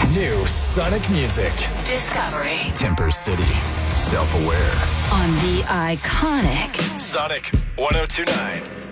New Sonic music. Discovery. Temper City. Self-aware. On the iconic Sonic 1029.